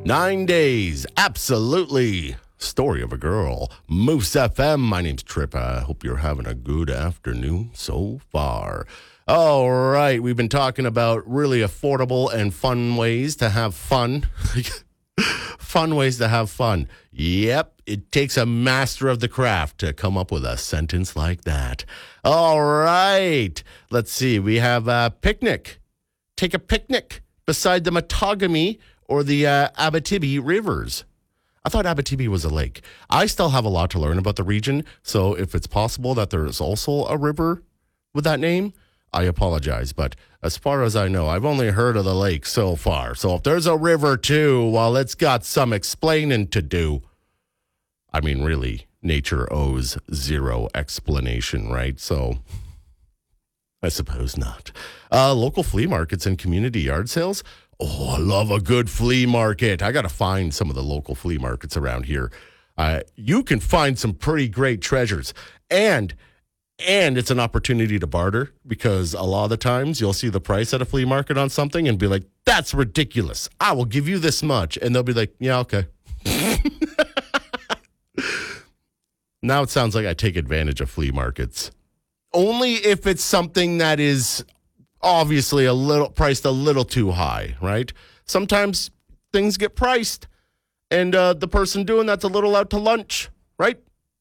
9 days, absolutely. Story of a girl. Moose FM. My name's Trip. I hope you're having a good afternoon so far. All right, we've been talking about really affordable and fun ways to have fun. Fun ways to have fun. Yep, it takes a master of the craft to come up with a sentence like that. All right, let's see. We have a picnic. Take a picnic beside the Matagami or the Abitibi rivers. I thought Abitibi was a lake. I still have a lot to learn about the region, so if it's possible that there's also a river with that name, I apologize. But as far as I know, I've only heard of the lake so far. So if there's a river too, well, it's got some explaining to do. I mean, really, nature owes zero explanation, right? So I suppose not. Local flea markets and community yard sales. Oh, I love a good flea market. I got to find some of the local flea markets around here. You can find some pretty great treasures. And it's an opportunity to barter, because a lot of the times you'll see the price at a flea market on something and be like, that's ridiculous. I will give you this much. And they'll be like, yeah, okay. Now it sounds like I take advantage of flea markets. Only if it's something that is obviously priced a little too high, right? Sometimes things get priced and the person doing that's a little out to lunch, right?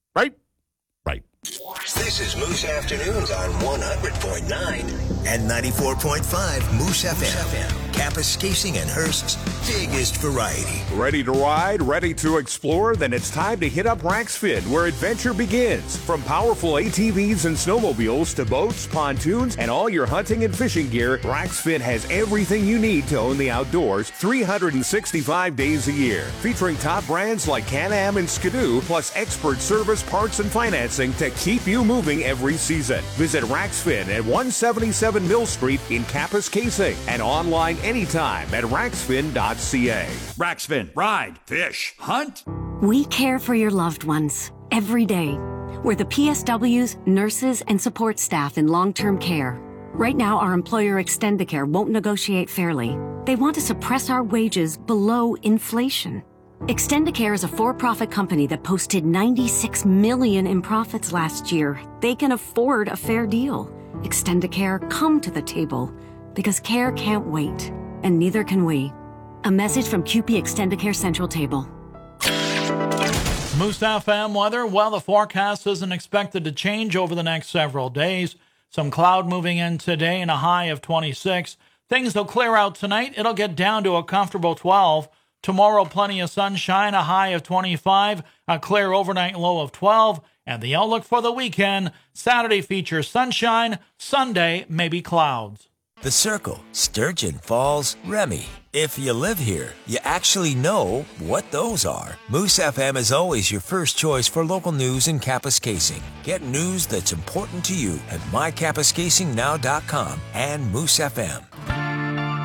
This is Moose Afternoons on 100.9 and 94.5 Moose FM. Kapuskasing and Hearst's biggest variety. Ready to ride? Ready to explore? Then it's time to hit up Raxfin, where adventure begins. From powerful ATVs and snowmobiles to boats, pontoons, and all your hunting and fishing gear, Raxfin has everything you need to own the outdoors 365 days a year. Featuring top brands like Can-Am and Skidoo, plus expert service, parts, and financing to keep you moving every season. Visit Raxfin at 177 Mill Street in Kapuskasing and online anytime at raxfin.ca. Raxfin. Ride, fish, hunt. We care for your loved ones every day. We're the PSWs, nurses, and support staff in long-term care. Right now, our employer Extendicare won't negotiate fairly. They want to suppress our wages below inflation. Extendicare is a for-profit company that posted $96 million in profits last year. They can afford a fair deal. Extendicare, come to the table, because care can't wait, and neither can we. A message from CUPE Extendicare Central Table. Moose FM weather. Well, the forecast isn't expected to change over the next several days. Some cloud moving in today and a high of 26. Things will clear out tonight. It'll get down to a comfortable 12. Tomorrow, plenty of sunshine, a high of 25, a clear overnight low of 12. And the outlook for the weekend, Saturday features sunshine, Sunday maybe clouds. The Circle, Sturgeon Falls, Remy. If you live here, you actually know what those are. Moose FM is always your first choice for local news in Kapuskasing. Get news that's important to you at mykapuskasingnow.com and Moose FM.